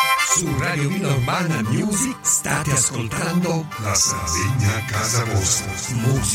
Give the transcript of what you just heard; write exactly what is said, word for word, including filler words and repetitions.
Su Radio Villa Urbana Music state ascoltando La Sardegna a casa vostra. Musica